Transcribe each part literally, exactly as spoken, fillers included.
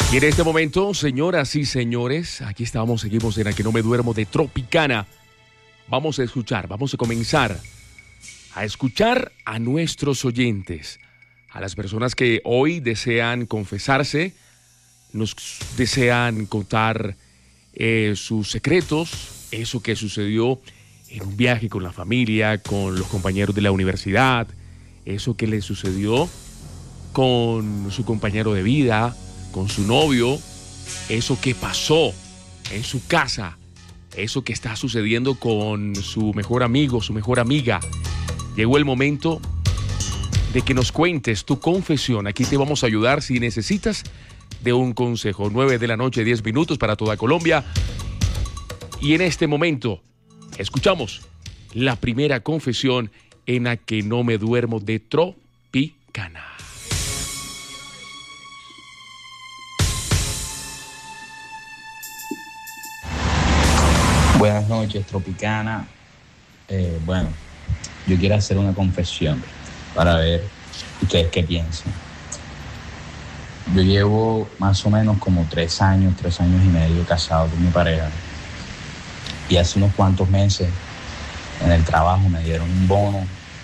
Y en este momento, señoras y señores, aquí estamos, seguimos en A Que No Me Duermo de Tropicana. Vamos a escuchar, vamos a comenzar a escuchar a nuestros oyentes, a las personas que hoy desean confesarse, nos desean contar eh, sus secretos, eso que sucedió en un viaje con la familia, con los compañeros de la universidad, eso que le sucedió con su compañero de vida, con su novio, eso que pasó en su casa, eso que está sucediendo con su mejor amigo, su mejor amiga. Llegó el momento de que nos cuentes tu confesión. Aquí te vamos a ayudar si necesitas de un consejo. nueve de la noche, diez minutos para toda Colombia. Y en este momento escuchamos la primera confesión en A Que No Me Duermo de Tropicana. Buenas noches, Tropicana. Eh, bueno, yo quiero hacer una confesión para ver ustedes qué piensan. Yo llevo más o menos como tres años, tres años y medio casado con mi pareja. Y hace unos cuantos meses en el trabajo me dieron un bono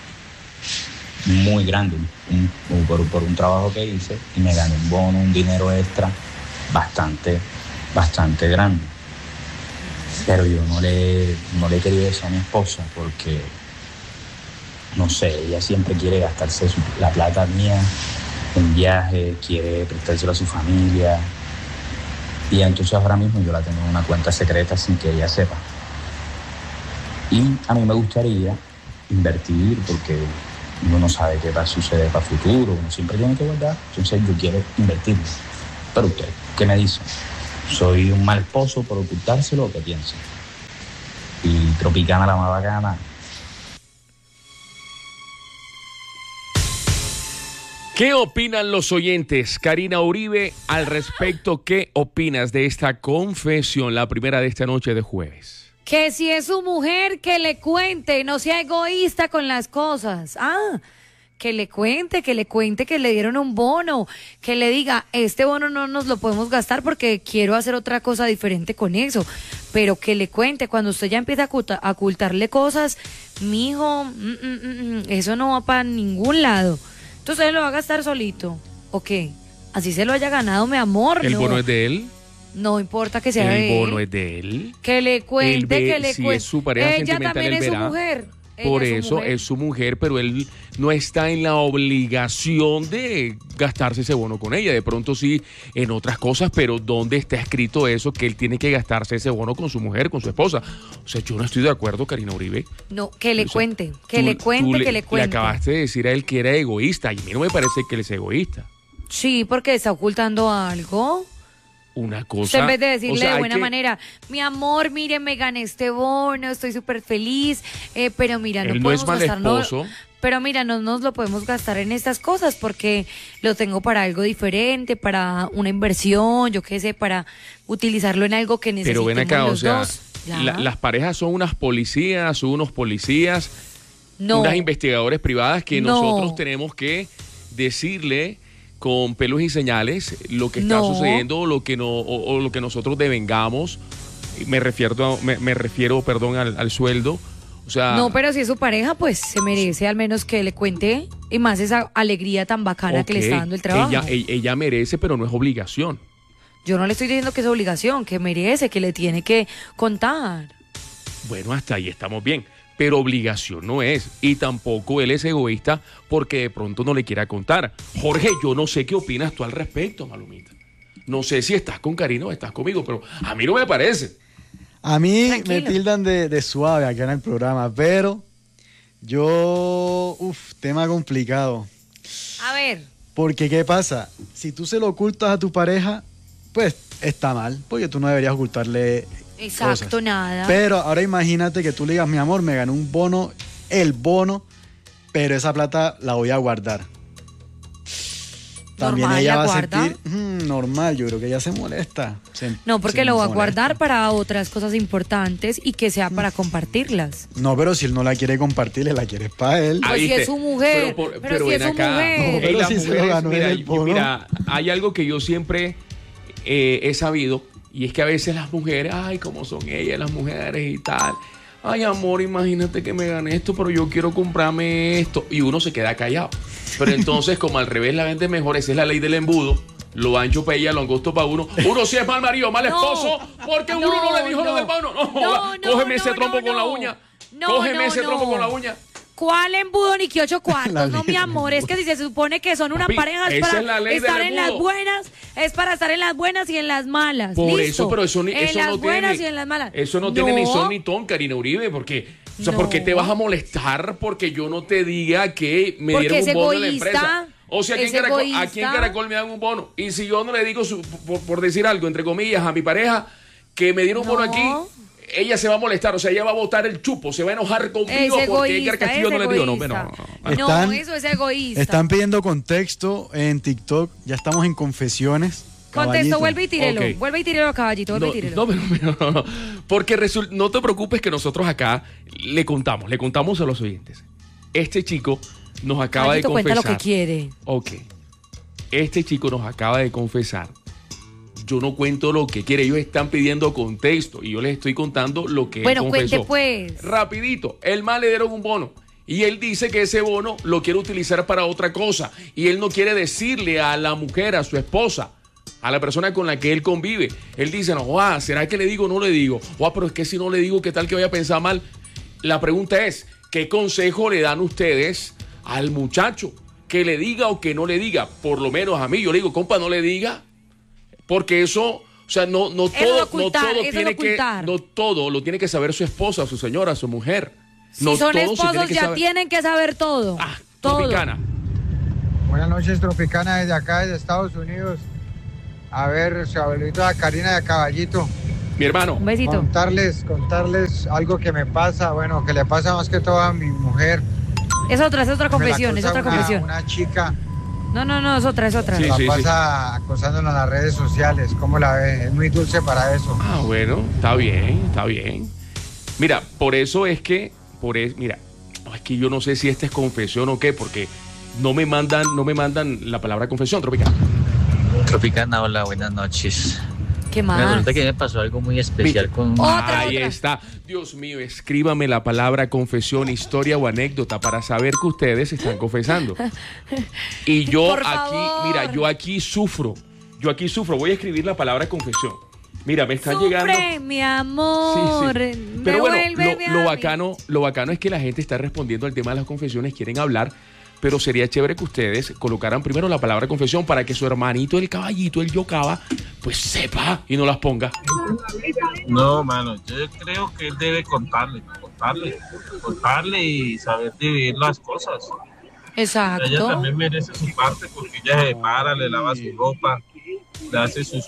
muy grande un, por, por un trabajo que hice, y me gané un bono, un dinero extra bastante, bastante grande. Pero yo no le, no le he querido decir a mi esposa porque, no sé, ella siempre quiere gastarse su, la plata mía en viajes, quiere prestárselo a su familia. Y entonces ahora mismo yo la tengo en una cuenta secreta sin que ella sepa. Y a mí me gustaría invertir porque uno no sabe qué va a suceder para el futuro, uno siempre tiene que guardar. Entonces yo quiero invertir. Pero usted, ¿qué me dice? ¿Soy un mal esposo por ocultárselo o qué piensa? Y Tropicana la más bacana. ¿Qué opinan los oyentes? Karina Uribe, al respecto, ¿qué opinas de esta confesión, la primera de esta noche de jueves? Que si es su mujer, que le cuente, no sea egoísta con las cosas. Ah, que le cuente, que le cuente que le dieron un bono, que le diga, este bono no nos lo podemos gastar porque quiero hacer otra cosa diferente con eso, pero que le cuente. Cuando usted ya empieza a, oculta, a ocultarle cosas, mijo, mm, mm, mm, eso no va para ningún lado. Entonces lo va a gastar solito, ¿o qué? Así se lo haya ganado, mi amor. ¿El no. bono es de él? No importa que sea de él. ¿El bono es de él? Que le cuente, Ve, que le si cuente. Es su pareja Ella sentimental, también él es verá. su mujer. Por Ella es su eso mujer. es su mujer, pero él no está en la obligación de gastarse ese bono con ella. De pronto sí en otras cosas, pero ¿dónde está escrito eso? Que él tiene que gastarse ese bono con su mujer, con su esposa. O sea, yo no estoy de acuerdo, Karina Uribe. No, que le O sea, cuente, que tú- le cuente, tú que le cuente. Le acabaste de decir a él que era egoísta, y a mí no me parece que él es egoísta. Sí, porque está ocultando algo. Una cosa... Usted en vez de decirle o sea, de hay buena que- manera, mi amor, mire, me gané este bono, estoy súper feliz, eh, pero mira, no Él no podemos es mal gastarlo. esposo. Pero mira, no nos lo podemos gastar en estas cosas porque lo tengo para algo diferente, para una inversión, yo qué sé, para utilizarlo en algo que Pero necesitemos ven acá, o los sea, dos. Ya. la- las parejas son unas policías, son unos policías, No. unas investigadoras privadas que No. nosotros tenemos que decirle con pelos y señales lo que está No. sucediendo o lo que no o, o lo que nosotros devengamos. Me refiero, a- me, me refiero, perdón, al, al sueldo. O sea, No, pero si es su pareja, pues se merece al menos que le cuente y más esa alegría tan bacana que le ok, está dando el trabajo. Ella, ella, ella merece, pero no es obligación. Yo no le estoy diciendo que es obligación, que merece, que le tiene que contar. Bueno, hasta ahí estamos bien. Pero obligación no es. Y tampoco él es egoísta porque de pronto no le quiera contar. Jorge, yo no sé qué opinas tú al respecto, Malumita. No sé si estás con Karina o estás conmigo, pero a mí no me parece. A mí Tranquilo. me tildan de, de suave acá en el programa, pero yo, uff, tema complicado. A ver, Porque, ¿qué pasa? Si tú se lo ocultas a tu pareja, pues está mal, porque tú no deberías ocultarle exacto, cosas. nada. Pero ahora imagínate que tú le digas, mi amor, me gané un bono, el bono, pero esa plata la voy a guardar. También Normal, ella ¿la va a guarda? sentir, "Mm, normal, yo creo que ella se molesta. Se- No, porque se lo va a molesta. guardar para otras cosas importantes y que sea para compartirlas. No, pero si él no la quiere compartir, él la quiere para él. Pues Ah, si ¿viste? es su mujer, por- pero si ven es su mujer. No, Ey, pero las si se lo mujeres, ganó en mira, el yo- bono. mira, hay algo que yo siempre eh, he sabido, y es que a veces las mujeres, ay, cómo son ellas, las mujeres y tal. Ay, amor, imagínate que me gané esto, pero yo quiero comprarme esto. Y uno se queda callado. Pero entonces, como al revés la vende mejor, esa es la ley del embudo. Lo ancho para ella, lo angosto para uno. Uno sí es mal marido, mal esposo, no, porque uno no, no le dijo no, lo del bono. No, no, no, cógeme no, ese trompo no, con la uña. No, cógeme no, ese no. trompo con la uña. ¿Cuál embudo ni que ocho cuartos? No, mi amor, es que si se supone que son una Papi, pareja es para es estar en las buenas, es para estar en las buenas y en las malas. Por ¿listo? eso, pero eso, en eso las no buenas tiene, y en las malas. Eso no, no tiene ni son ni ton, Karina Uribe, porque, o sea, no. ¿por qué te vas a molestar porque yo no te diga que me porque dieron un bono egoísta, de la empresa? O sea, aquí en, Caracol, aquí en Caracol me dan un bono. Y si yo no le digo, su, por, por decir algo, entre comillas, a mi pareja, que me dieron un no. bono aquí, ella se va a molestar, o sea, ella va a botar el chupo, se va a enojar conmigo es porque egoísta, Edgar Castillo no le dio. No, pero, no, están, no, eso es egoísta. Están pidiendo contexto en TikTok, ya estamos en confesiones. Contexto, vuelve y tírelo, okay. vuelve y tírelo, caballito, vuelve no, y tírelo. No, pero, pero no, no, porque resul- no te preocupes que nosotros acá le contamos, le contamos a los oyentes. Este chico nos acaba caballito, de confesar. Cuenta lo que quiere. Ok. Este chico nos acaba de confesar. Yo no cuento lo que quiere, ellos están pidiendo contexto y yo les estoy contando lo que bueno, él confesó. Cuente pues. Rapidito, el mal le dieron un bono y él dice que ese bono lo quiere utilizar para otra cosa y él no quiere decirle a la mujer, a su esposa, a la persona con la que él convive. Él dice, no, ah, ¿será que le digo o no le digo? Ah, pero es que si no le digo, ¿qué tal que vaya a pensar mal? La pregunta es, ¿qué consejo le dan ustedes al muchacho? Que le diga o que no le diga. Por lo menos a mí, yo le digo, compa, no le diga. Porque eso, o sea, no, no todo, ocultar, no todo tiene que, no todo lo tiene que saber su esposa, su señora, su mujer. Si no son todo esposos tiene que ya saber. tienen que saber todo. Ah, todo. Tropicana. Buenas noches, Tropicana, desde acá, desde Estados Unidos. A ver, su abuelita Karina de Caballito. Mi hermano. Un besito. Contarles, contarles algo que me pasa, bueno, que le pasa más que todo a mi mujer. Es otra, es otra confesión, es otra una, confesión. Una chica. No, no, no, es otra, es otra. Sí, la sí, pasa sí. acosándola en las redes sociales. ¿Cómo la ve? Es muy dulce para eso. Ah, bueno, está bien, está bien. Mira, por eso es que, por es, mira, es que yo no sé si esta es confesión o qué, porque no me mandan, no me mandan la palabra confesión, Tropicana. Tropicana, hola, buenas noches. ¿Qué más? Me resulta que me pasó algo muy especial Mira, con... Otra, Ahí otra. está. Dios mío, escríbame la palabra confesión, historia o anécdota para saber que ustedes están confesando. Y yo Por aquí, favor. mira, yo aquí sufro. Yo aquí sufro. Voy a escribir la palabra confesión. Mira, me están Sufre, llegando. mi amor. Sí, sí. Pero bueno, Devuélveme lo, lo a mí. bacano, lo bacano es que la gente está respondiendo al tema de las confesiones, quieren hablar, pero sería chévere que ustedes colocaran primero la palabra confesión para que su hermanito, el caballito, el yocaba, pues sepa y no las ponga. No, mano, yo creo que él debe contarle, contarle, contarle y saber dividir las cosas. Exacto. Ella también merece su parte porque ella se para, le lava su ropa, le hace sus...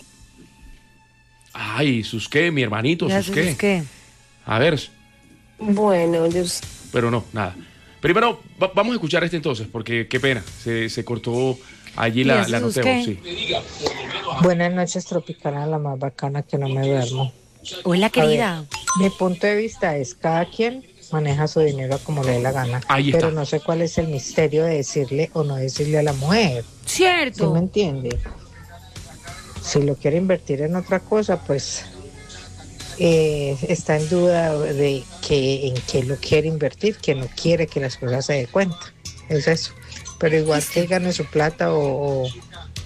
Ay, ¿sus qué, mi hermanito? Ya ¿Sus sé, qué? ¿sus qué? A ver, Bueno, yo... pero no, nada. Primero, va- vamos a escuchar este entonces, porque qué pena, se, se cortó allí ¿Y la, eso la es noteo, qué? sí. Buenas noches, Tropicana, la más bacana que no me duermo. Hola, A querida. ver, mi punto de vista es cada quien maneja su dinero como le dé la gana. Ahí pero está. no sé cuál es el misterio de decirle o no decirle a la mujer. ¿Sí Cierto. me entiende? Si lo quiere invertir en otra cosa, pues eh, está en duda de que en qué lo quiere invertir, que no quiere que las cosas se dé cuenta. Es eso. Pero igual que gane su plata o, o,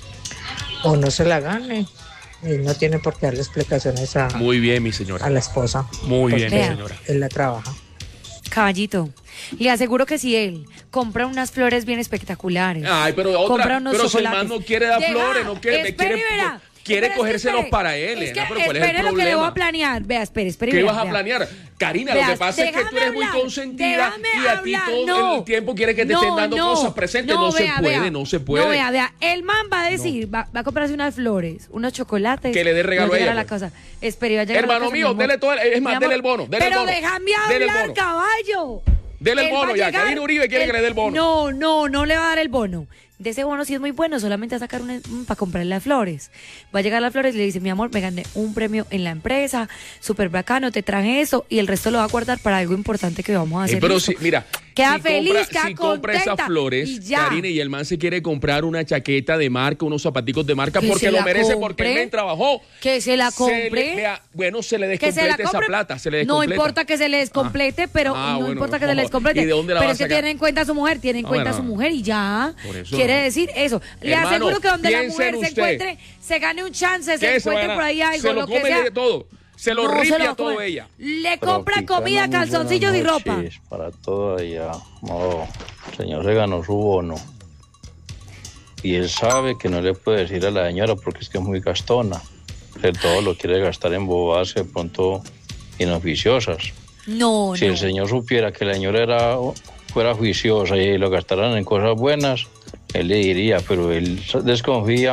o no se la gane. Y no tiene por qué darle explicaciones a, Muy bien, mi señora. a la esposa. Muy bien, mi Vea. señora. Él la trabaja. Caballito, le aseguro que si él compra unas flores bien espectaculares. Ay, pero compra otra, unos pero si el chocolates. man no quiere dar Deja, flores, no quiere, me espere, quiere, verá. quiere Espere, cogérselos espere. para él, Es que ¿no? Pero ¿cuál es el espere lo que le voy a problema? planear. Vea, espere, espere. ¿Qué vea, vas a vea. planear? Karina, Vea, lo que pasa es que tú déjame eres muy hablar, consentida déjame y a ti hablar. todo No. el tiempo quiere que te No, estén dando no, cosas presentes. No, se vea, puede, vea. no se puede. No, vea, vea. El man va a decir, va, va a comprarse unas flores, unos chocolates. Que le dé regalo va a llegar ella, a la pues. casa. Espere, va a llegar a la Hermano casa, mi mío, amor. dele todo, el- es más, Mi amor, dele el bono, dele el Pero bono. déjame Dele el hablar, bono. caballo. Dele el Él va bono a ya. llegar- Karina Uribe quiere él- que le dé el bono. No, no, no le va a dar el bono. de ese bono sí es muy bueno, solamente a sacar una, para comprarle las flores. Va a llegar las flores y le dice, mi amor, me gané un premio en la empresa, súper bacano, te traje eso, y el resto lo va a guardar para algo importante que vamos a hacer. Eh, pero si, mira, queda si feliz, compra, queda si compra contenta, esas flores, y ya. Karina, y el man se quiere comprar una chaqueta de marca, unos zapaticos de marca, Que porque se lo la merece, compre, porque el men trabajó. Que se la Se compre. le- vea, bueno, se le Que se la descomplete esa compre. plata, se le No descompleta. importa que se le descomplete, pero Ah, no bueno, importa que no, se le descomplete. ¿y de dónde la pero va a es que sacar? tiene en cuenta a su mujer, tiene en No, cuenta a bueno, su mujer y ya. Por eso Quiere no. decir eso. Le Hermano, aseguro que donde la piense mujer en se usted. encuentre, se gane un chance, se ¿Qué se va a encuentre ganar? por ahí algo, Se lo lo que come sea. de todo. Se lo No, se ripia lo va a todo comer. ella. Le compra Tropicana, comida, muy calzoncillos y buenas ropa. noches para todo allá. No, el señor se ganó su bono. Y él sabe que no le puede decir a la señora porque es que es muy gastona. Que todo lo quiere gastar en bobadas de pronto inoficiosas. No, Si no. el señor supiera que la señora era, fuera juiciosa y lo gastaran en cosas buenas, él le diría, pero él desconfía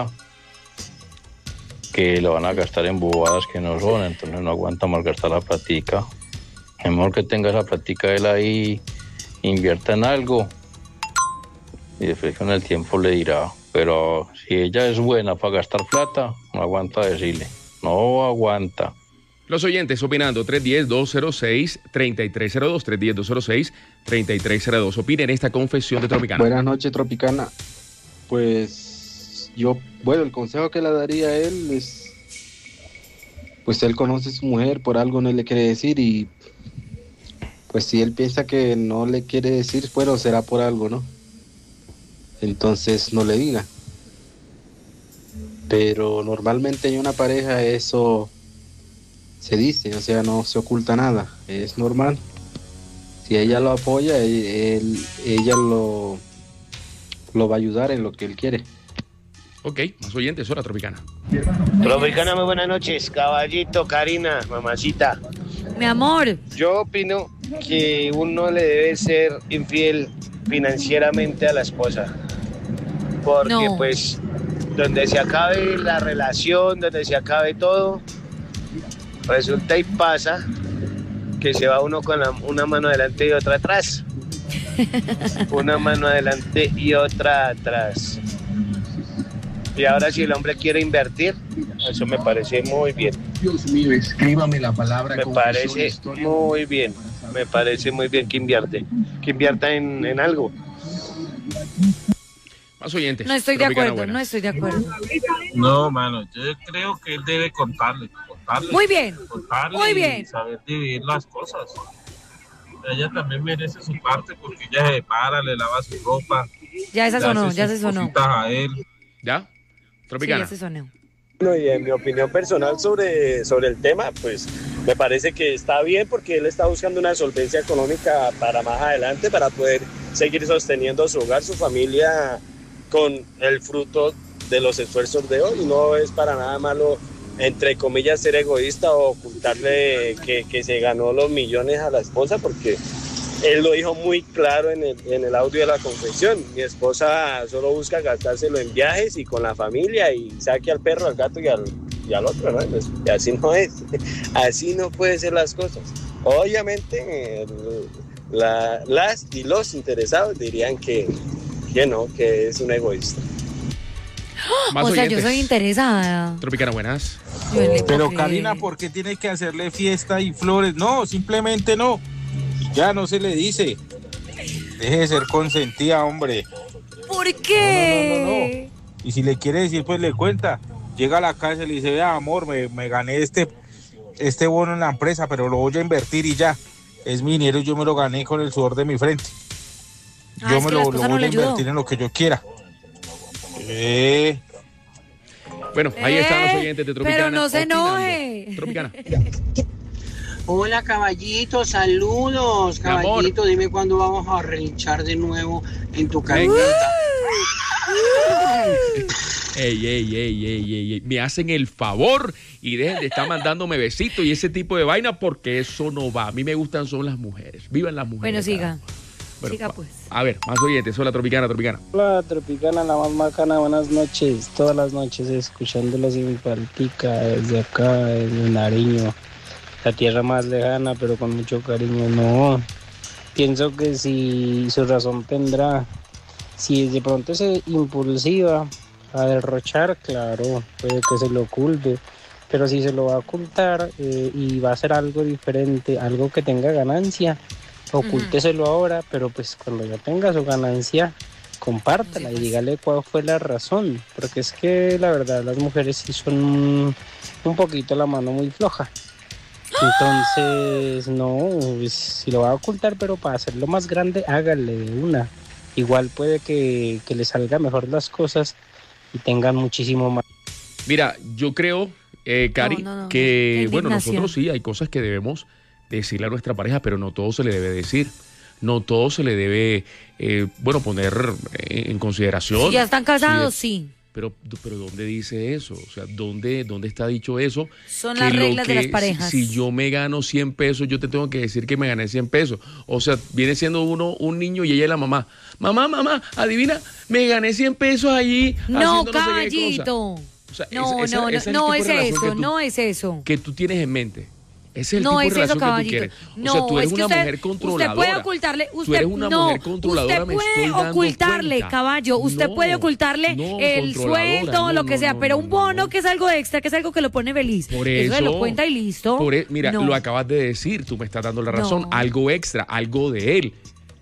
que lo van a gastar en bobadas que no son, entonces no aguanta malgastar la platica. Es mejor que tenga esa platica él ahí, invierta en algo y después con el tiempo le dirá. Pero si ella es buena para gastar plata, no aguanta decirle, no aguanta. Los oyentes opinando, tres uno cero, dos cero seis, tres tres cero dos, tres uno cero, dos cero seis, tres tres cero dos. Opinen esta confesión de Tropicana. Buenas noches, Tropicana. Pues yo, bueno, el consejo que le daría a él es, pues él conoce a su mujer, por algo no le quiere decir y pues si él piensa que no le quiere decir, bueno, será por algo, ¿no? Entonces no le diga. Pero normalmente en una pareja eso se dice, o sea, no se oculta nada, es normal. Si ella lo apoya, él, él- ella lo, lo va a ayudar en lo que él quiere. Ok, más oyentes, hora Tropicana. Tropicana, muy buenas noches. Caballito, Karina, mamacita. Mi amor. Yo opino que uno le debe ser infiel financieramente a la esposa. Porque No. pues donde se acabe la relación, donde se acabe todo, resulta y pasa que se va uno con la- una mano adelante y otra atrás. Una mano adelante y otra atrás. Y ahora si el hombre quiere invertir, eso me parece muy bien. Dios mío, escríbame la palabra. Me confesión, parece historia. muy bien. Me parece muy bien que invierte. Que invierta en, en algo. Más oyentes. No estoy de Tropicana, acuerdo, buenas. no estoy de acuerdo. No, mano, yo creo que él debe contarle, contarle. Muy bien, Contarle muy y bien. saber dividir las cosas. Ella también merece su parte porque ella se para, le lava su ropa. Ya esa le sonó, hace ya sus se sonó. cositas a él. ¿Ya? Sí, Tropicana. ya se sonó. Bueno, y en mi opinión personal sobre, sobre el tema, pues me parece que está bien porque él está buscando una solvencia económica para más adelante, para poder seguir sosteniendo su hogar, su familia, con el fruto de los esfuerzos de hoy. No es para nada malo, entre comillas, ser egoísta o ocultarle que, que se ganó los millones a la esposa, porque él lo dijo muy claro en el, en el audio de la confesión. Mi esposa solo busca gastárselo en viajes y con la familia y saque al perro, al gato y al, y al otro, ¿no? Pues, y así no es. Así no pueden ser las cosas. Obviamente, el- la- las y los interesados dirían que, que no, que es un egoísta. Más O sea, yo oyentes. soy interesada. Tropicana, buenas. Yo le Pero puedo Karina, creer. ¿por qué tiene que hacerle fiesta y flores? No, simplemente no. Y ya no se le dice. Deje de ser consentida, hombre. ¿Por qué? Y si le quiere decir, pues le cuenta. Llega a la casa y le dice, vea, amor, me, me gané este, este bono en la empresa, pero lo voy a invertir y ya. Es mi dinero y yo me lo gané con el sudor de mi frente. Ah, Yo es me que la lo, lo esposa no voy le a ayudó. invertir en lo que yo quiera. Eh, Bueno, ahí están los Eh, oyentes de Tropicana. pero no se opinando. enoje. Tropicana. Hola caballito, saludos Mi amor. caballito, dime cuándo vamos a relinchar de nuevo en tu camioneta. Ey, ey, ey, ey, ey, ey. Me hacen el favor y dejen de estar mandándome besitos y ese tipo de vaina porque eso no va. A mí me gustan son las mujeres. Vivan las mujeres. Bueno, siga. caramba. Bueno, Siga va- pues. A ver, más oyentes. Hola, Tropicana, Tropicana. Hola Tropicana, la más bacana, buenas noches, todas las noches escuchándolos en mi paltica, desde acá, desde Nariño, la tierra más lejana, pero con mucho cariño. No, pienso que si su razón tendrá Si de pronto es eh, impulsiva a derrochar, claro, puede que se lo oculte. Pero si se lo va a ocultar eh, y va a hacer algo diferente, algo que tenga ganancia, ocúlteselo uh-huh. ahora, pero pues cuando ya tenga su ganancia, compártala y dígale cuál fue la razón, porque es que la verdad las mujeres sí son un, un poquito la mano muy floja. Entonces, no, pues, si lo va a ocultar, pero para hacerlo más grande, hágale de una. Igual puede que, que le salga mejor las cosas y tengan muchísimo más. Mira, yo creo, eh, Cari, no, no, no, que bueno, nosotros sí hay cosas que debemos decirle a nuestra pareja, pero no todo se le debe decir. No todo se le debe, eh, bueno, poner en consideración. Si ya están casados, sí. sí. Pero, pero ¿dónde dice eso? O sea, ¿dónde, dónde está dicho eso? Son que las reglas que, de las parejas. Si, si yo me gano cien pesos, yo te tengo que decir que me gané cien pesos. O sea, viene siendo uno un niño y ella es la mamá. Mamá, mamá, adivina, me gané cien pesos allí. No, caballito. No, o sea, no, esa, no, esa, no, esa no es eso, tú, no es eso. Que tú tienes en mente. Ese es el no tipo es de relación eso, caballito. Que tú quieres. No, o sea, tú eres es que una usted, mujer controladora. Usted puede ocultarle, usted tú eres una no, mujer controladora, usted puede me ocultarle, cuenta. caballo, usted no, puede ocultarle no, el sueldo, no, lo que no, sea, no, pero no, un bono no. que es algo extra, que es algo que lo pone feliz. Por eso, eso se lo cuenta y listo. Por e, mira, no. lo acabas de decir, tú me estás dando la razón, no. algo extra, algo de él.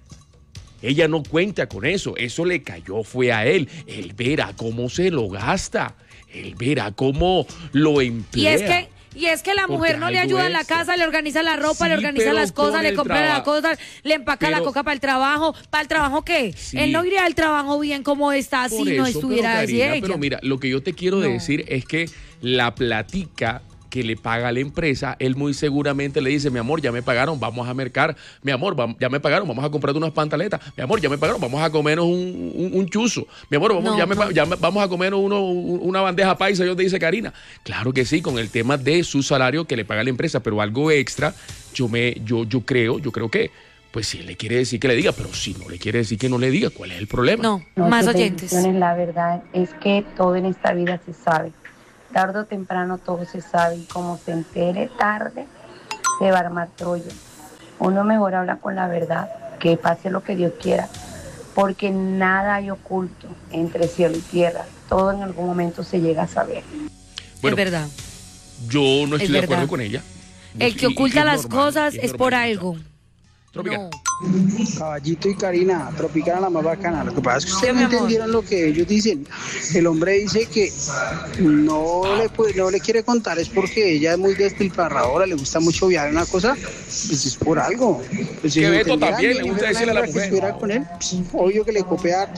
Ella no cuenta con eso, eso le cayó fue a él. Él verá cómo se lo gasta, él verá cómo lo emplea. Y es que Y es que la mujer no le ayuda en la casa, le organiza la ropa, sí, le organiza las cosas, le compra las cosas, le empaca pero, la coca para el trabajo. ¿Para el trabajo qué? Sí. Él no iría al trabajo bien como está si eso, no estuviera pero, así Karina, ella. Pero mira, lo que yo te quiero no. decir es que la platica que le paga a la empresa, él muy seguramente le dice, mi amor, ya me pagaron, vamos a mercar, mi amor, vamos, ya me pagaron, vamos a comprarte unas pantaletas, mi amor, ya me pagaron, vamos a comernos un, un, un chuzo, mi amor, vamos, no, ya me, no. ya me, vamos a comernos uno, una bandeja paisa, yo te dice Karina. Claro que sí, con el tema de su salario que le paga la empresa, pero algo extra, yo me, yo, yo creo, yo creo que pues si él le quiere decir que le diga, pero si no le quiere decir que no le diga, ¿cuál es el problema? No, no más oyentes. La verdad es que todo en esta vida se sabe. Tarde o temprano todo se sabe y como se entere tarde, se va a armar Troya. Uno mejor habla con la verdad, que pase lo que Dios quiera, porque nada hay oculto entre cielo y tierra. Todo en algún momento se llega a saber. Bueno, es verdad. Yo no estoy es de verdad. acuerdo con ella. El que oculta las normal, cosas es, es por algo. No. Caballito y Karina, Tropicana la más bacana. Lo que pasa es que ustedes no entendieron lo que ellos dicen. El hombre dice que no le puede, no le quiere contar, es porque ella es muy despilfarradora, le gusta mucho viajar, una cosa, pues es por algo. Pues que Beto también le gusta decirle a la mujer. Que estuviera con él, pues, obvio que le copia harto.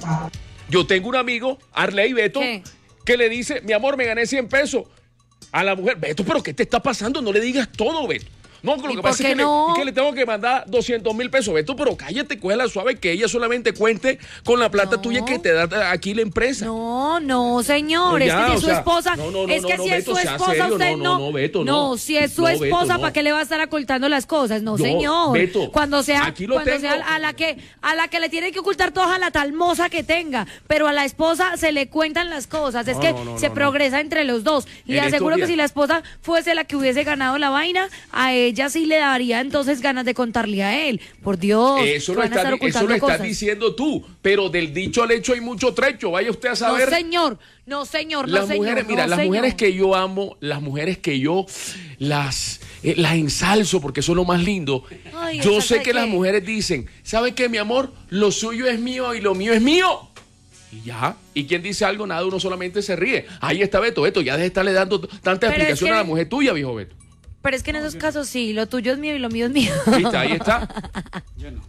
Yo tengo un amigo, Arley Beto, ¿qué? Que le dice, mi amor, me gané cien pesos a la mujer. Beto, ¿pero qué te está pasando? No le digas todo, Beto. No, lo que pasa es que, no? le, es que le tengo que mandar doscientos mil pesos. Beto, pero cállate, cógela suave, que ella solamente cuente con la plata no. tuya que te da aquí la empresa. No, no, señor. No, ya, es que si es su sea, esposa, no, no, no, es que no, si no, es Beto, su esposa, serio, usted no. No, no, Beto, no. No, si es su esposa, ¿para qué le va a estar ocultando las cosas? No, señor. Beto, cuando sea, aquí lo cuando tengo. sea a la que a la que le tiene que ocultar todo a la tal moza que tenga, pero a la esposa se le cuentan las cosas. Es que se progresa entre los dos. Le aseguro que si la esposa fuese la que hubiese ganado la vaina, a ella sí le daría entonces ganas de contarle a él. Por Dios, eso lo, está, eso lo estás diciendo tú, pero del dicho al hecho hay mucho trecho. Vaya usted a saber. No, señor, no, señor, las no, señor. Mujeres, mira, no, las señor. mujeres que yo amo, las mujeres que yo las, eh, las ensalzo porque son lo más lindo. Ay, yo sé que qué? Las mujeres dicen, ¿sabe qué, mi amor? Lo suyo es mío y lo mío es mío. Y ya, y quien dice algo, nada, uno solamente se ríe. Ahí está Beto, Beto, ya deja de estarle dando tanta explicación es que... a la mujer tuya, viejo Beto. Pero es que en esos casos sí, lo tuyo es mío y lo mío es mío. ¿Viste? Ahí está. Yo no.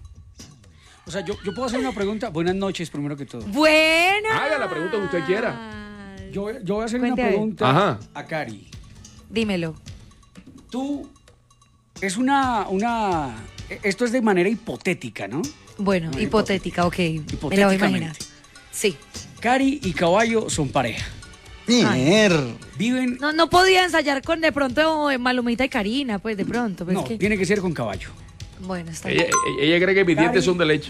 O sea, yo, yo puedo hacer una pregunta. Buenas noches, primero que todo. Buenas. Haga la pregunta que usted quiera. Yo, yo voy a hacer Cuente una pregunta Ajá. a Cari. Dímelo. Tú, es una, una, esto es de manera hipotética, ¿no? Bueno, no, hipotética, ok. Me la voy a imaginar. Sí. Cari y Caballo son pareja. Viven. No, no podía ensayar con de pronto Malumita y Karina, pues de pronto. Pues no, que... tiene que ser con Caballo. Bueno, está ella, bien. Ella cree que mis dientes son de leche.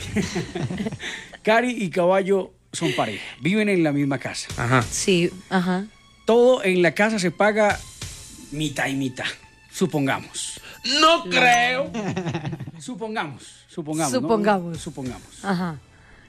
Cari y Caballo son pareja. Viven en la misma casa. Ajá. Sí, ajá. Todo en la casa se paga mitad y mitad, supongamos. No creo. Supongamos, supongamos. Supongamos. ¿no? Supongamos. Ajá.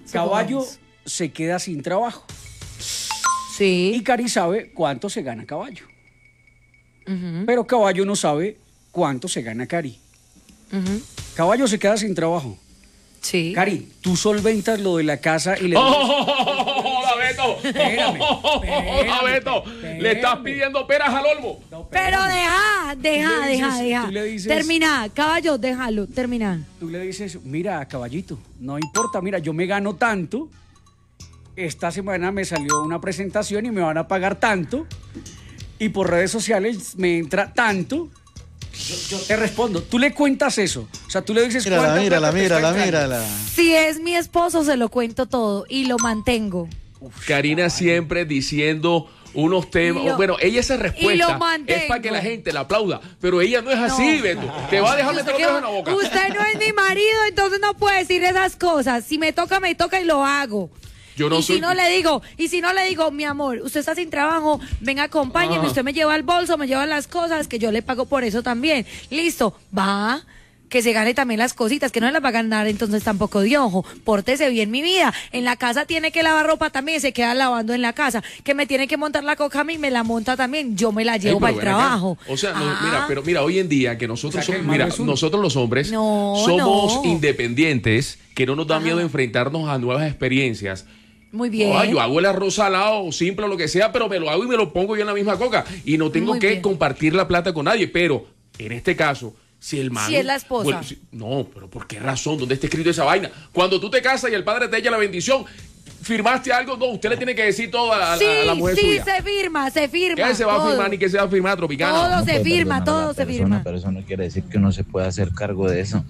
Caballo se queda sin trabajo. Sí. Y Cari sabe cuánto se gana Caballo. Uh-huh. Pero Caballo no sabe cuánto se gana Cari. Uh-huh. Caballo se queda sin trabajo. Sí. Cari, tú solventas lo de la casa y le ¡Oh, dices... oh, oh, oh, oh, Beto! Espérame, ¡Oh, oh, espérame, Beto! espérame. Le estás pidiendo peras al olmo. Pero deja, deja, Tú le deja, dices- deja. tú le dices- Termina, caballo, déjalo, termina. Tú le dices, mira, Caballito, no importa, mira, yo me gano tanto. Esta semana me salió una presentación y me van a pagar tanto. Y por redes sociales me entra tanto. Yo, yo te respondo. Tú le cuentas eso. O sea, tú le dices Mírala, cuánta mírala, plata te está mírala, entrando. mírala. Si es mi esposo, se lo cuento todo y lo mantengo. Karina siempre diciendo unos temas. Y lo- bueno, ella esa y respuesta lo mantengo. es para que la gente la aplauda. Pero ella no es así, Beto. Te va a dejar meter los dedos en la boca. Usted no es mi marido, entonces no puede decir esas cosas. Si me toca, me toca y lo hago. Yo no y soy. si no le digo, y si no le digo, mi amor, usted está sin trabajo, venga, acompáñeme, Ah. usted me lleva el bolso, me lleva las cosas, que yo le pago por eso también. Listo, va, que se gane también las cositas, que no las va a ganar entonces tampoco de ojo. Pórtese bien, mi vida. En la casa tiene que lavar ropa también, se queda lavando en la casa. Que me tiene que montar la coca a mí, me la monta también, yo me la Ey, llevo pero para el ven acá. trabajo. O sea, no, Ah. mira, pero mira, hoy en día que nosotros O sea, que somos, el malo mira, es uno. nosotros los hombres No, somos no. independientes, que no nos da miedo enfrentarnos a nuevas experiencias. Muy bien. Ay, yo hago el arroz salado o simple o lo que sea, pero me lo hago y me lo pongo yo en la misma coca. Y no tengo Muy que bien. compartir la plata con nadie. Pero en este caso, si el man. Si es la esposa. Bueno, si- no, pero ¿por qué razón? ¿Dónde está escrito esa vaina? Cuando tú te casas y el padre te echa la bendición, ¿firmaste algo? No, usted le tiene que decir todo a, a- Sí, a la mujer sí, suya. se firma, se firma. ¿Qué se va a todo. firmar ni qué se va a firmar, Tropicana? Todo Uno se puede firma, perdonar a todo la se persona, firma. Pero eso no quiere decir que uno se pueda hacer cargo de eso.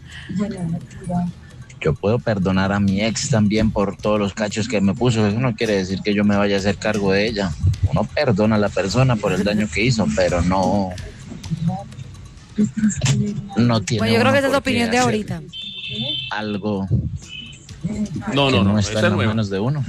Yo puedo perdonar a mi ex también por todos los cachos que me puso. Eso no quiere decir que yo me vaya a hacer cargo de ella. Uno perdona a la persona por el daño que hizo, pero no. No tiene. Pues yo creo uno que esa es por la qué opinión de hacer ahorita. Algo No, que no, no, está esa en es las nueva. manos de uno.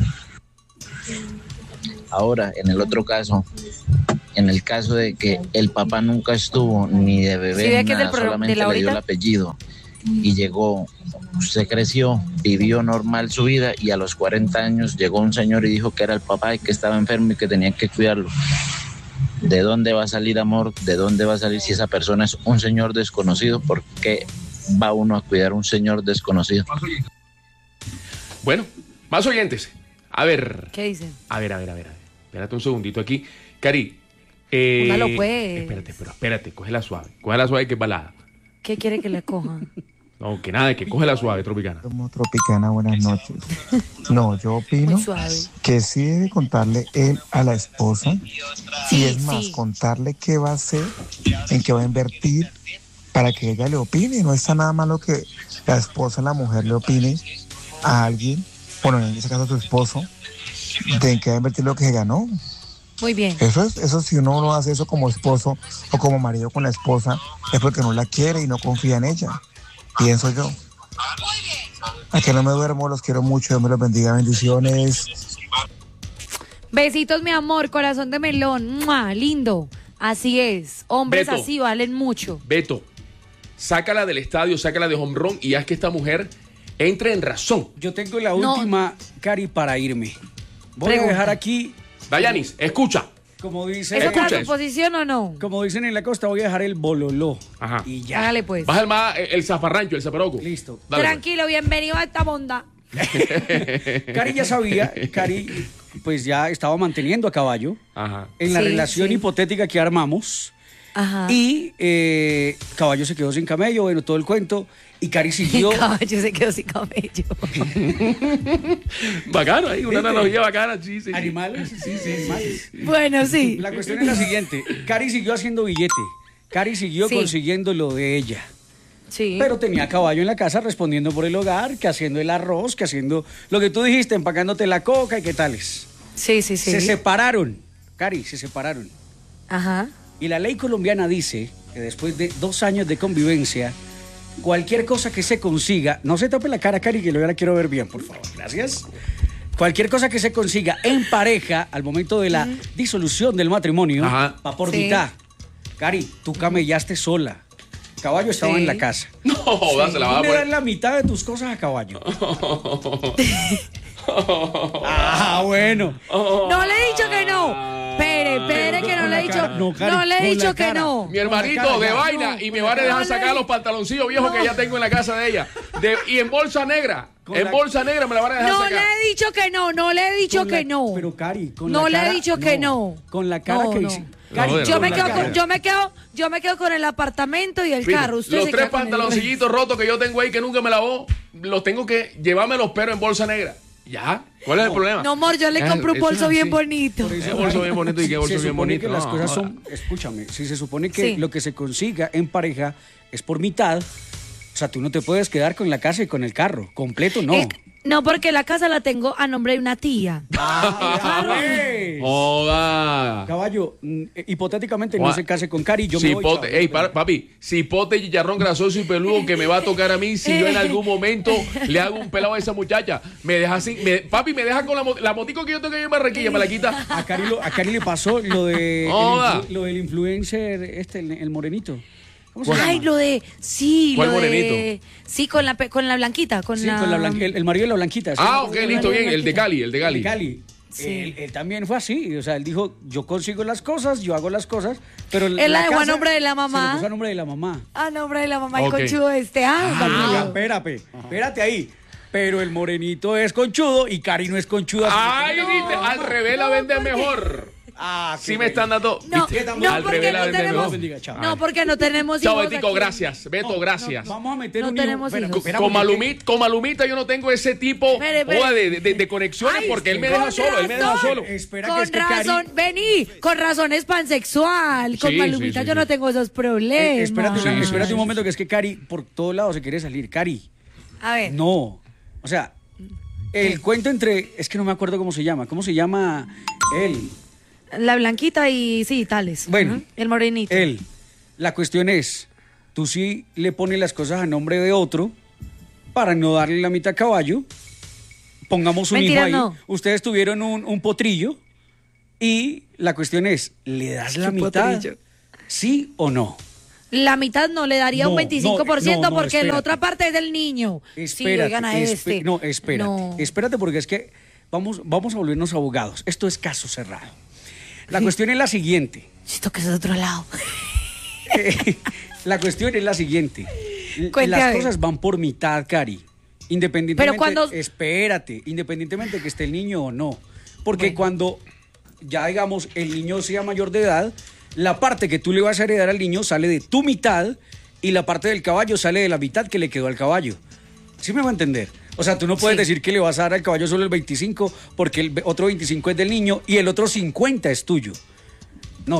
Ahora, en el otro caso, en el caso de que el papá nunca estuvo ni de bebé, Sí, ve ni que es del nada, pro- de solamente la le dio el ahorita. apellido y llegó, usted creció, vivió normal su vida y a los cuarenta años llegó un señor y dijo que era el papá y que estaba enfermo y que tenían que cuidarlo. ¿De dónde va a salir amor? ¿De dónde va a salir si esa persona es un señor desconocido? ¿Por qué va uno a cuidar a un señor desconocido? Bueno, más oyentes. A ver. ¿Qué dicen? A ver, a ver, a ver. a ver. Espérate un segundito aquí. Cari. Eh, Póngalo, pues. Espérate, pero espérate, cógela suave. Cógela suave que es balada. ¿Qué quiere que le cojan? No, que nada, que cógela suave, Tropicana. Como Tropicana, buenas noches. No, yo opino Muy suave. que sí debe contarle él a la esposa Sí, y es más, sí. contarle qué va a hacer, en qué va a invertir para que ella le opine. No está nada malo que la esposa, la mujer le opine a alguien, bueno, en ese caso a su esposo, de en qué va a invertir lo que se ganó. Muy bien. Eso es, eso si uno no hace eso como esposo o como marido con la esposa, es porque no la quiere y no confía en ella. Pienso yo. A que no me duermo, los quiero mucho, Dios me los bendiga, bendiciones. Besitos, mi amor, corazón de melón. ¡Mua! Lindo. Así es. Hombres Beto. así valen mucho. Beto, sácala del estadio, sácala de home run y haz que esta mujer entre en razón. Yo tengo la No. última, Cari, para irme. Voy Pregunta. a dejar aquí, Dayanis, escucha. como dice, ¿Esa Escucha está su eso. posición o no? como dicen en la costa, voy a dejar el bololó. Ajá. Y ya. Hágale pues. Baja el, ma- el zafarrancho, el zaparoco. Listo. Dale, pues. Tranquilo, bienvenido a esta monda. Cari ya sabía, Cari pues ya estaba manteniendo a Caballo Ajá. en la Sí, relación sí. hipotética que armamos. Ajá. Y eh, Caballo se quedó sin camello, bueno, todo el cuento. Y Cari siguió. El caballo se quedó sin cabello. Bacano, ahí, una ¿Viste? analogía bacana, sí, sí. sí. Animales, sí, sí, animales. Bueno, sí. La cuestión es la siguiente: Cari siguió haciendo billete. Cari siguió Sí. consiguiendo lo de ella. Sí. Pero tenía a Caballo en la casa respondiendo por el hogar, que haciendo el arroz, que haciendo lo que tú dijiste, empacándote la coca y qué tales. Sí, sí, sí. Se separaron, Cari, se separaron. Ajá. Y la ley colombiana dice que después de dos años de convivencia, cualquier cosa que se consiga, no se tape la cara, Cari, que yo la quiero ver bien, por favor, gracias. Cualquier cosa que se consiga en pareja al momento de la disolución del matrimonio, Ajá. va por Sí. mitad. Cari, tú camellaste sola. Caballo estaba Sí. en la casa. No, jodas, se la va a le poner. das la mitad de tus cosas a Caballo. Ah, bueno. No le he dicho que no. Pere, pere, que no le he dicho. No, Cari, No le he con dicho la que cara. no. Mi hermanito Con la de cara, vaina no, y me con van a la dejar cara. sacar los pantaloncillos viejos que ya tengo en la casa de ella. De- y en bolsa negra. Con En la- bolsa negra me la van a dejar No sacar. le he dicho que no, no le he dicho Con la- que no. Pero Cari, con No la le he cara, dicho que no. Con la cara No, que no. hice. No, Cari, de Yo con me la quedo cara. con, yo me quedo, yo me quedo con el apartamento y el Fíjate, carro. Usted los se tres queda con el pantaloncillitos rotos que yo tengo ahí que nunca me lavó, los tengo que llevármelos pero en bolsa negra. ¿Ya? ¿Cuál es el problema? No, amor, yo le Ah, compré un eso bolso es bien así. bonito. Qué bolso bien bonito y qué bolso se bien supone bonito. que las No, cosas joda. son, escúchame, si se supone que Sí. lo que se consiga en pareja es por mitad, o sea, tú no te puedes quedar con la casa y con el carro, completo no. Eh, no, porque la casa la tengo a nombre de una tía. Ah, pues. Joda. Caballo, mm, eh, hipotéticamente no Joda. se case con Cari, yo me voy, Cipote, chao. ey, para- papi, cipote, chicharrón grasoso y peludo que me va a tocar a mí si yo en algún momento le hago un pelado a esa muchacha. Me deja así, me- papi, me deja con la, mo- la motico que yo tengo ahí en Barranquilla, me la quita. A Cari, lo- a Cari le pasó lo de el Joda. influ- lo del influencer este, el, el morenito. ¿Cómo se Ay, llama? lo de. Sí, ¿Cuál lo de. morenito? Sí, con la, pe- con la blanquita. Con Sí, la... con la blanqui- el, el marido de la blanquita. ¿sí? Ah, ok, listo, bien, el de Cali, el de El Cali. de Cali. Sí. Él, él también fue así, o sea, él dijo, yo consigo las cosas, yo hago las cosas, pero Él la dejó a casa nombre de la se lo mamá. puso a nombre de la mamá. A nombre de la mamá Ok. y conchudo este. Ah, Ah, conchudo. espérate, espérate ahí. Pero el morenito es conchudo y Cari no es conchuda. Ay, viste, al revés la vende mejor. Ah, Sí me están dando. No, ¿viste? no, Al porque revés la no vende tenemos. mejor. bendiga, chao. No, porque no tenemos Chao, hijos Betico, aquí. gracias. Beto, gracias. Vamos a meter No un tenemos hijo. hijos. espera, Con porque- Malumita, con Malumita yo no tengo ese tipo Espere, espere. joda, de, de- de conexiones Ay, porque él me con deja solo, él me deja razón. solo. Espera que Con es que Cari- razón, vení, con razón es pansexual. Con Sí, Malumita sí, sí, yo sí. no tengo esos problemas. Eh, espérate, Sí, sí, espérate sí, un sí, momento, que es que Cari por todos lados se quiere salir. Cari, A ver, no. O sea, el cuento entre. Es que no me acuerdo cómo se llama. ¿Cómo se llama él? la blanquita y sí, tales. Bueno, Ujú, el morenito. Él. La cuestión es: tú sí le pones las cosas a nombre de otro para no darle la mitad a Caballo. Pongamos un Mentira, hijo ahí. no. Ustedes tuvieron un, un potrillo. Y la cuestión es: ¿le das la ¿Qué mitad? potrillo? ¿Sí o no? La mitad no le daría No, un veinticinco por ciento no, no, porque la espérate. otra parte es del niño. Sí, Espérate, oigan a espe- este. No, espérate. No. Espérate porque es que vamos, vamos a volvernos abogados. Esto es caso cerrado. La cuestión es la siguiente. Esto que es de otro lado. La cuestión es la siguiente. Cuente, a Las ver. cosas van por mitad, Cari. Independientemente. Pero cuando- Espérate, independientemente de que esté el niño o no. Porque cuando ya, digamos, el niño sea mayor de edad, la parte que tú le vas a heredar al niño sale de tu mitad y la parte del caballo sale de la mitad que le quedó al caballo. ¿Sí me va a entender? O sea, tú no puedes Sí. decir que le vas a dar al caballo solo el veinticinco porque el otro veinticinco es del niño y el otro cincuenta es tuyo.